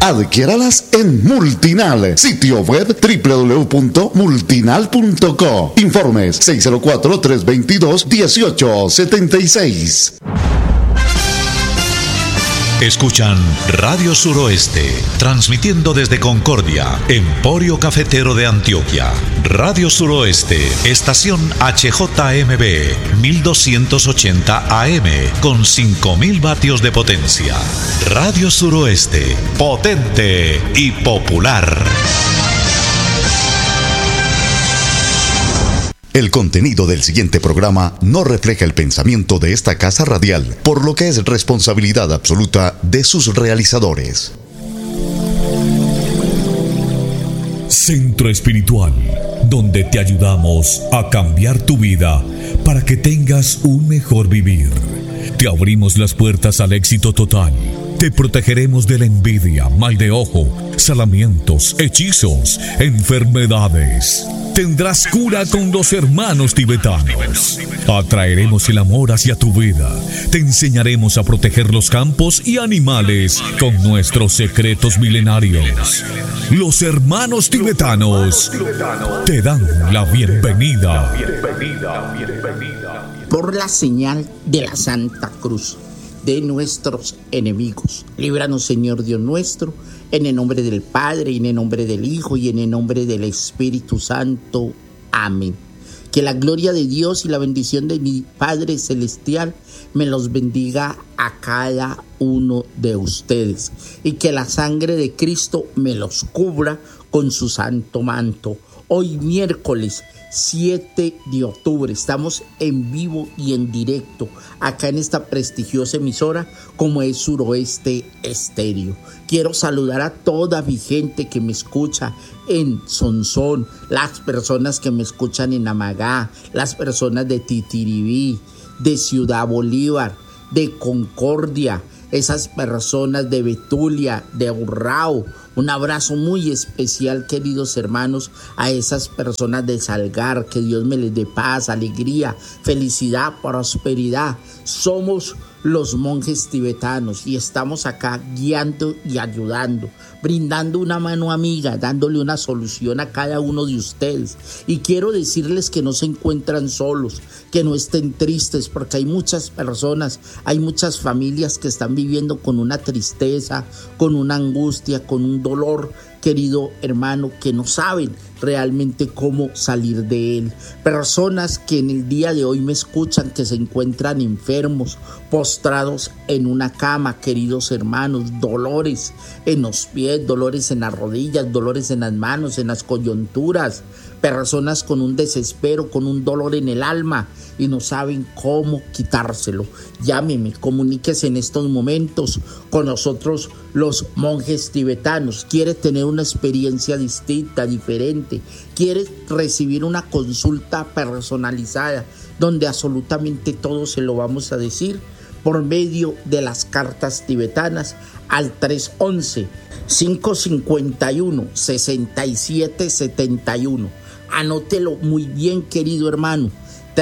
Adquiéralas en Multinal, sitio web www.multinal.co. Informes 604-322-1876. Escuchan Radio Suroeste, transmitiendo desde Concordia, Emporio Cafetero de Antioquia. Radio Suroeste, estación HJMB, 1280 AM, con 5000 vatios de potencia. Radio Suroeste, potente y popular. El contenido del siguiente programa no refleja el pensamiento de esta casa radial, por lo que es responsabilidad absoluta de sus realizadores. Centro Espiritual, donde te ayudamos a cambiar tu vida para que tengas un mejor vivir. Te abrimos las puertas al éxito total. Te protegeremos de la envidia, mal de ojo, salamientos, hechizos, enfermedades. Tendrás cura con los hermanos tibetanos. Atraeremos el amor hacia tu vida. Te enseñaremos a proteger los campos y animales con nuestros secretos milenarios. Los hermanos tibetanos te dan la bienvenida. Por la señal de la Santa Cruz de nuestros enemigos, líbranos, Señor Dios nuestro, en el nombre del Padre, y en el nombre del Hijo, y en el nombre del Espíritu Santo. Amén. Que la gloria de Dios y la bendición de mi Padre Celestial me los bendiga a cada uno de ustedes, y que la sangre de Cristo me los cubra con su santo manto. Hoy miércoles 7 de octubre estamos en vivo y en directo acá en esta prestigiosa emisora como es Suroeste Estéreo. Quiero saludar a toda mi gente que me escucha en Sonsón, las personas que me escuchan en Amagá, las personas de Titiribí, de Ciudad Bolívar, de Concordia, esas personas de Betulia, de Urrao. Un abrazo muy especial, queridos hermanos, a esas personas de Salgar. Que Dios me les dé paz, alegría, felicidad, prosperidad. Somos los monjes tibetanos y estamos acá guiando y ayudando, brindando una mano amiga, dándole una solución a cada uno de ustedes. Y quiero decirles que no se encuentran solos, que no estén tristes, porque hay muchas personas, hay muchas familias que están viviendo con una tristeza, con una angustia, con un dolor, querido hermano, que no saben realmente cómo salir de él. Personas que en el día de hoy me escuchan, que se encuentran enfermos, postrados en una cama, queridos hermanos, dolores en los pies, dolores en las rodillas, dolores en las manos, en las coyunturas. Personas con un desespero, con un dolor en el alma y no saben cómo quitárselo. Llámeme, comuníquese en estos momentos con nosotros, los monjes tibetanos. ¿Quiere tener una experiencia distinta, diferente? ¿Quiere recibir una consulta personalizada donde absolutamente todo se lo vamos a decir? Por medio de las cartas tibetanas al 311-551-6771. Anótelo muy bien, querido hermano.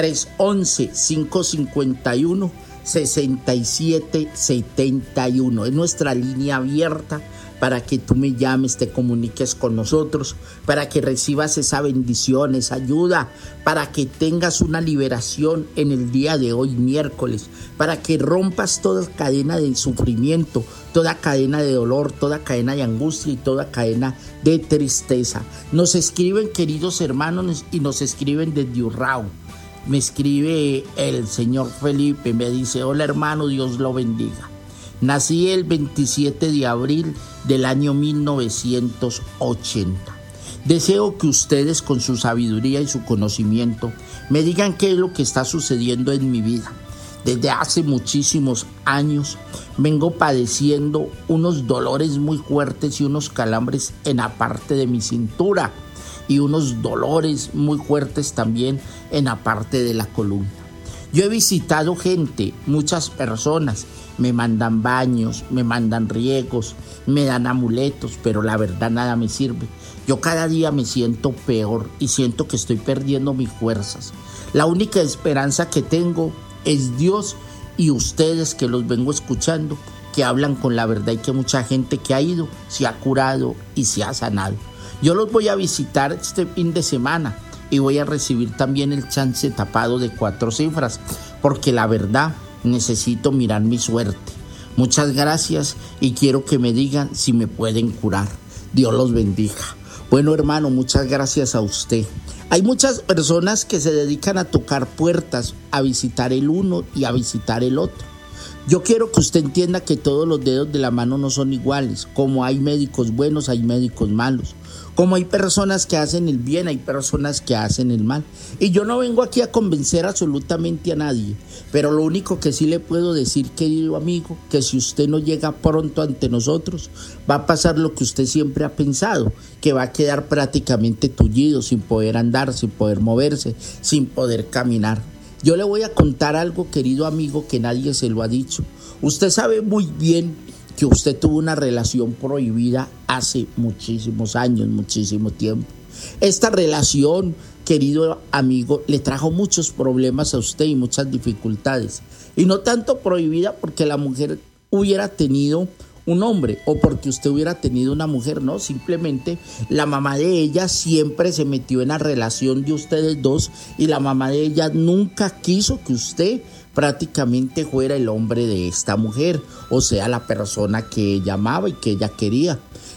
311-551-6771. Es nuestra línea abierta para que tú me llames, te comuniques con nosotros, para que recibas esa bendición, esa ayuda, para que tengas una liberación en el día de hoy, miércoles, para que rompas toda cadena de sufrimiento, toda cadena de dolor, toda cadena de angustia y toda cadena de tristeza. Nos escriben, queridos hermanos, y nos escriben desde Urrao. Me escribe el señor Felipe, me dice: hola hermano, Dios lo bendiga. Nací el 27 de abril del año 1980. Deseo que ustedes, con su sabiduría y su conocimiento, me digan qué es lo que está sucediendo en mi vida. Desde hace muchísimos años vengo padeciendo unos dolores muy fuertes y unos calambres en la parte de mi cintura y unos dolores muy fuertes también en la parte de la columna. Yo he visitado gente, muchas personas, me mandan baños, me mandan riegos, me dan amuletos, pero la verdad nada me sirve. Yo cada día me siento peor y siento que estoy perdiendo mis fuerzas. La única esperanza que tengo es Dios y ustedes, que los vengo escuchando, que hablan con la verdad y que mucha gente que ha ido se ha curado y se ha sanado. Yo los voy a visitar este fin de semana y voy a recibir también el chance tapado de 4 cifras, porque la verdad necesito mirar mi suerte. Muchas gracias y quiero que me digan si me pueden curar. Dios los bendiga. Bueno, hermano, muchas gracias a usted. Hay muchas personas que se dedican a tocar puertas, a visitar el uno y a visitar el otro. Yo quiero que usted entienda que todos los dedos de la mano no son iguales. Como hay médicos buenos, hay médicos malos. Como hay personas que hacen el bien, hay personas que hacen el mal. Y yo no vengo aquí a convencer absolutamente a nadie. Pero lo único que sí le puedo decir, querido amigo, que si usted no llega pronto ante nosotros, va a pasar lo que usted siempre ha pensado, que va a quedar prácticamente tullido, sin poder andar, sin poder moverse, sin poder caminar. Yo le voy a contar algo, querido amigo, que nadie se lo ha dicho. Usted sabe muy bien que usted tuvo una relación prohibida hace muchísimos años, muchísimo tiempo. Esta relación, querido amigo, le trajo muchos problemas a usted y muchas dificultades. Y no tanto prohibida porque la mujer hubiera tenido un hombre o porque usted hubiera tenido una mujer, no, simplemente la mamá de ella siempre se metió en la relación de ustedes dos y la mamá de ella nunca quiso que usted prácticamente fuera el hombre de esta mujer, o sea, la persona que ella amaba y que ella quería.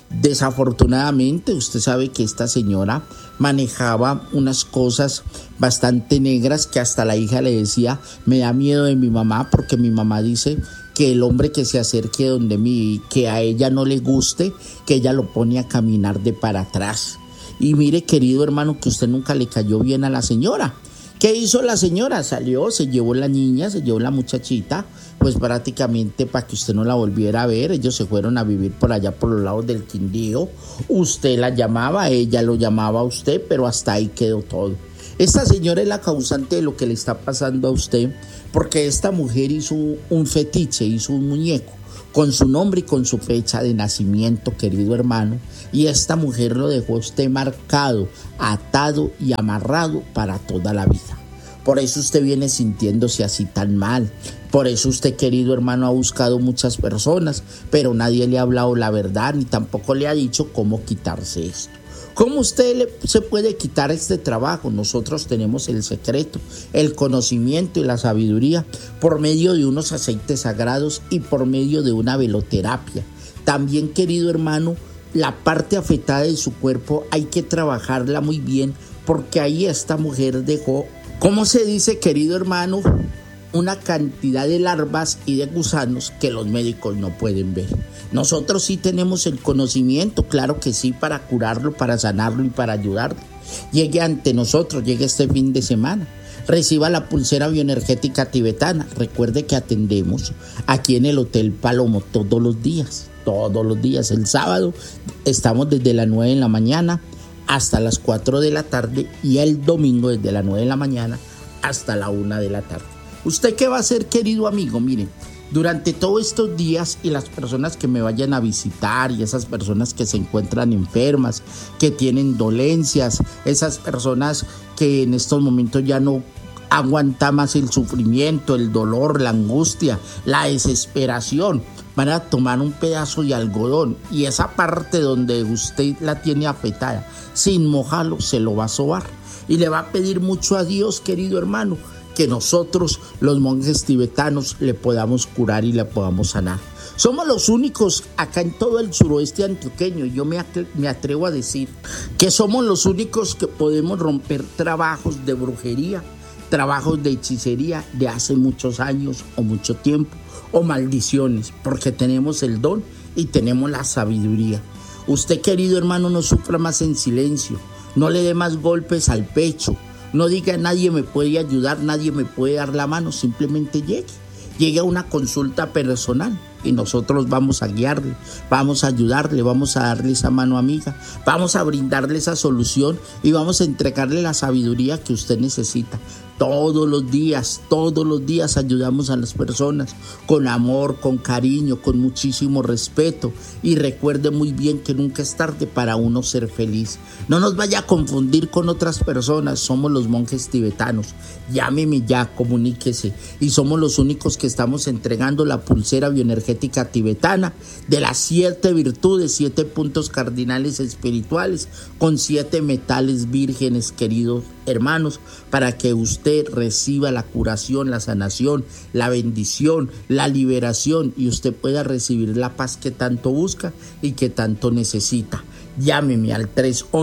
Desafortunadamente, usted sabe que esta señora manejaba unas cosas bastante negras que hasta la hija le decía, me da miedo de mi mamá porque mi mamá dice que el hombre que se acerque donde mí, que a ella no le guste, que ella lo pone a caminar de para atrás. Y mire, querido hermano, que usted nunca le cayó bien a la señora. ¿Qué hizo la señora? Salió, se llevó la niña, se llevó la muchachita, pues prácticamente para que usted no la volviera a ver. Ellos se fueron a vivir por allá por los lados del Quindío. Usted la llamaba, ella lo llamaba a usted, pero hasta ahí quedó todo. Esta señora es la causante de lo que le está pasando a usted, porque esta mujer hizo un fetiche, hizo un muñeco con su nombre y con su fecha de nacimiento, querido hermano, y esta mujer lo dejó usted marcado, atado y amarrado para toda la vida. Por eso usted viene sintiéndose así tan mal. Por eso usted, querido hermano, ha buscado muchas personas, pero nadie le ha hablado la verdad ni tampoco le ha dicho cómo quitarse esto. ¿Cómo usted se puede quitar este trabajo? Nosotros tenemos el secreto, el conocimiento y la sabiduría por medio de unos aceites sagrados y por medio de una veloterapia. También, querido hermano, la parte afectada de su cuerpo hay que trabajarla muy bien porque ahí esta mujer dejó, ¿cómo se dice, querido hermano? Una cantidad de larvas y de gusanos que los médicos no pueden ver. Nosotros sí tenemos el conocimiento, claro que sí, para curarlo, para sanarlo y para ayudarlo. Llegue ante nosotros, llegue este fin de semana. Reciba la pulsera bioenergética tibetana. Recuerde que atendemos aquí en el Hotel Palomo todos los días. El sábado estamos desde las 9 de la mañana hasta las 4 de la tarde y el domingo desde las 9 de la mañana hasta la 1 de la tarde. ¿Usted qué va a hacer, querido amigo? Mire, durante todos estos días y las personas que me vayan a visitar y esas personas que se encuentran enfermas, que tienen dolencias, esas personas que en estos momentos ya no aguantan más el sufrimiento, el dolor, la angustia, la desesperación, van a tomar un pedazo de algodón y esa parte donde usted la tiene afectada, sin mojarlo, se lo va a sobar y le va a pedir mucho a Dios, querido hermano, que nosotros, los monjes tibetanos, le podamos curar y le podamos sanar. Somos los únicos acá en todo el suroeste antioqueño, yo me atrevo a decir que somos los únicos que podemos romper trabajos de brujería, trabajos de hechicería de hace muchos años o mucho tiempo, o maldiciones, porque tenemos el don y tenemos la sabiduría. Usted, querido hermano, no sufra más en silencio, no le dé más golpes al pecho. No diga nadie me puede ayudar, nadie me puede dar la mano, simplemente llegue a una consulta personal y nosotros vamos a guiarle, vamos a ayudarle, vamos a darle esa mano amiga, vamos a brindarle esa solución y vamos a entregarle la sabiduría que usted necesita. Todos los días ayudamos a las personas con amor, con cariño, con muchísimo respeto. Y recuerde muy bien que nunca es tarde para uno ser feliz. No nos vaya a confundir con otras personas. Somos los monjes tibetanos. Llámeme ya, comuníquese. Y somos los únicos que estamos entregando la pulsera bioenergética tibetana de las 7 virtudes, 7 puntos cardinales espirituales con 7 metales vírgenes, queridos hermanos, para que usted reciba la curación, la sanación, la bendición, la liberación y usted pueda recibir la paz que tanto busca y que tanto necesita. Llámeme al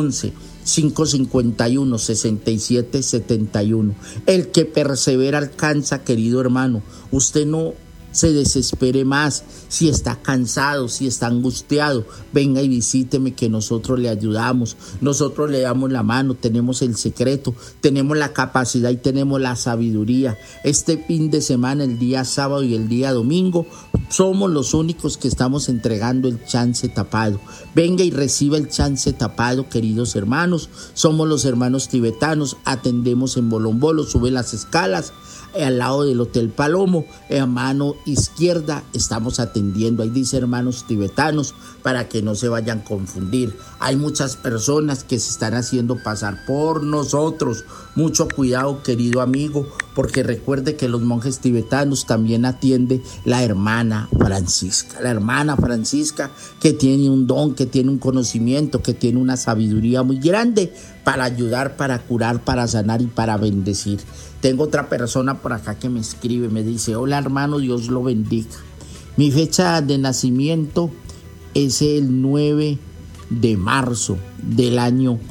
311-551-6771. El que persevera alcanza, querido hermano. Usted no se desespere más. Si está cansado, si está angustiado, venga y visíteme, que nosotros le ayudamos, nosotros le damos la mano, tenemos el secreto, tenemos la capacidad y tenemos la sabiduría. Este fin de semana, el día sábado y el día domingo, somos los únicos que estamos entregando el chance tapado. Venga y reciba el chance tapado, queridos hermanos. Somos los hermanos tibetanos, atendemos en Bolombolo, sube las escalas, al lado del Hotel Palomo, a mano izquierda estamos atendiendo. Ahí dice hermanos tibetanos, para que no se vayan a confundir. Hay muchas personas que se están haciendo pasar por nosotros. Mucho cuidado, querido amigo, porque recuerde que los monjes tibetanos también atiende la hermana Francisca. La hermana Francisca, que tiene un don, que tiene un conocimiento, que tiene una sabiduría muy grande para ayudar, para curar, para sanar y para bendecir. Tengo otra persona por acá que me escribe, me dice: hola hermano, Dios lo bendiga. Mi fecha de nacimiento es el 9 de marzo del año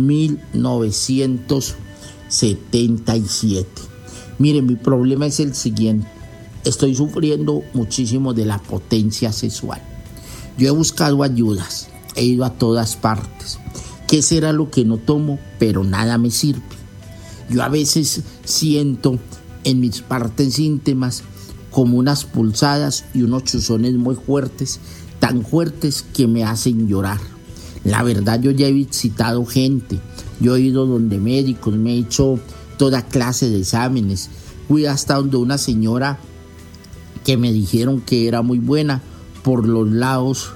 1977. Mire, mi problema es el siguiente. Estoy sufriendo muchísimo de la potencia sexual. Yo he buscado ayudas, he ido a todas partes. ¿Qué será lo que no tomo? Pero nada me sirve. Yo a veces siento en mis partes íntimas como unas pulsadas y unos chuzones muy fuertes, tan fuertes que me hacen llorar. La verdad, yo ya he visitado gente, yo he ido donde médicos, me he hecho toda clase de exámenes. Fui hasta donde una señora que me dijeron que era muy buena por los lados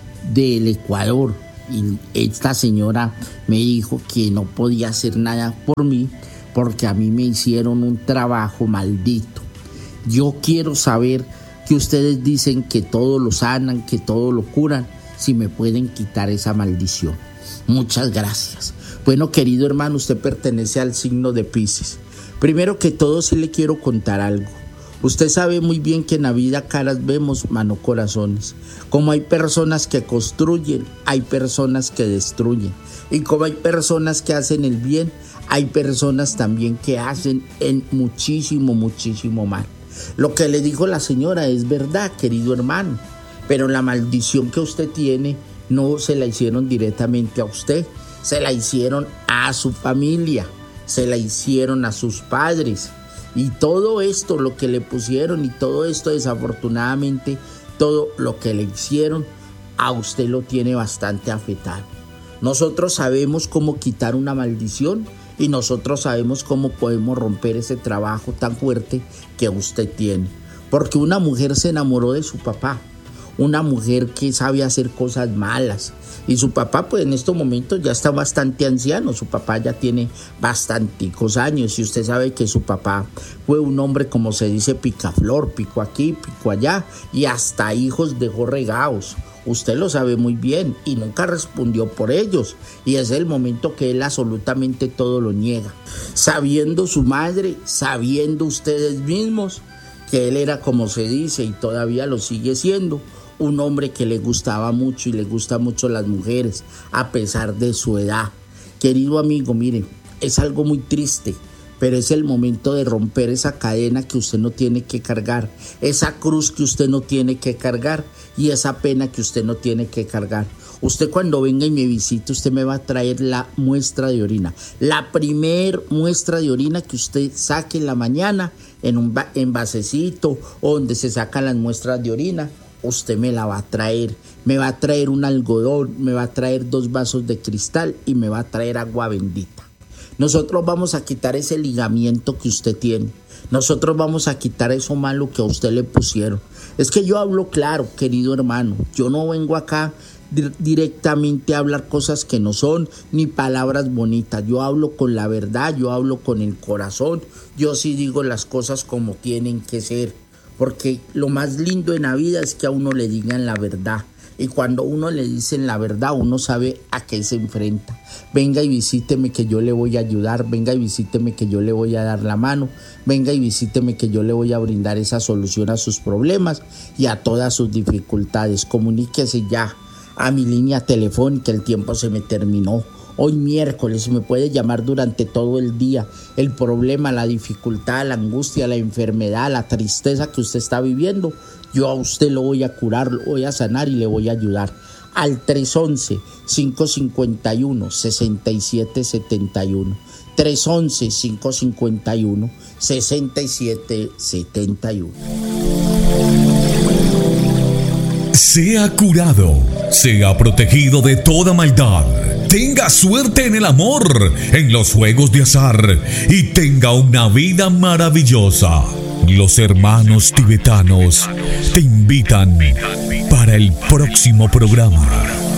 del Ecuador. Y esta señora me dijo que no podía hacer nada por mí porque a mí me hicieron un trabajo maldito. Yo quiero saber que ustedes dicen que todo lo sanan, que todo lo curan, si me pueden quitar esa maldición. Muchas gracias. Bueno, querido hermano, usted pertenece al signo de Piscis. Primero que todo, sí le quiero contar algo. Usted sabe muy bien que en la vida caras vemos, mano corazones. Como hay personas que construyen, hay personas que destruyen. Y como hay personas que hacen el bien, hay personas también que hacen el muchísimo mal. Lo que le dijo la señora es verdad, querido hermano. Pero la maldición que usted tiene no se la hicieron directamente a usted. Se la hicieron a su familia. Se la hicieron a sus padres. Y todo esto, lo que le pusieron y todo esto, desafortunadamente, todo lo que le hicieron, a usted lo tiene bastante afectado. Nosotros sabemos cómo quitar una maldición y nosotros sabemos cómo podemos romper ese trabajo tan fuerte que usted tiene. Porque una mujer se enamoró de su papá, una mujer que sabe hacer cosas malas. Y su papá, pues en estos momentos ya está bastante anciano, su papá ya tiene bastanticos años y usted sabe que su papá fue un hombre, como se dice, picaflor, pico aquí, pico allá y hasta hijos dejó regados. Usted lo sabe muy bien y nunca respondió por ellos y es el momento que él absolutamente todo lo niega. Sabiendo su madre, sabiendo ustedes mismos que él era, como se dice, y todavía lo sigue siendo, un hombre que le gustaba mucho y le gusta mucho las mujeres, a pesar de su edad. Querido amigo, mire, es algo muy triste, pero es el momento de romper esa cadena que usted no tiene que cargar, esa cruz que usted no tiene que cargar y esa pena que usted no tiene que cargar. Usted cuando venga y me visite, usted me va a traer la muestra de orina. La primer muestra de orina que usted saque en la mañana en un envasecito o donde se sacan las muestras de orina, usted me la va a traer. Me va a traer un algodón, me va a traer 2 vasos de cristal y me va a traer agua bendita. Nosotros vamos a quitar ese ligamiento que usted tiene. Nosotros vamos a quitar eso malo que a usted le pusieron. Es que yo hablo claro, querido hermano. Yo no vengo acá directamente a hablar cosas que no son, ni palabras bonitas. Yo hablo con la verdad, yo hablo con el corazón. Yo sí digo las cosas como tienen que ser. Porque lo más lindo en la vida es que a uno le digan la verdad. Y cuando uno le dicen la verdad, uno sabe a qué se enfrenta. Venga y visíteme que yo le voy a ayudar. Venga y visíteme que yo le voy a dar la mano. Venga y visíteme que yo le voy a brindar esa solución a sus problemas y a todas sus dificultades. Comuníquese ya a mi línea telefónica. El tiempo se me terminó. Hoy miércoles me puede llamar durante todo el día. El problema, la dificultad, la angustia, la enfermedad, la tristeza que usted está viviendo, yo a usted lo voy a curar, lo voy a sanar y le voy a ayudar. Al 311-551-6771. 311-551-6771. Sea curado, sea protegido de toda maldad. Tenga suerte en el amor, en los juegos de azar y tenga una vida maravillosa. Los hermanos tibetanos te invitan para el próximo programa.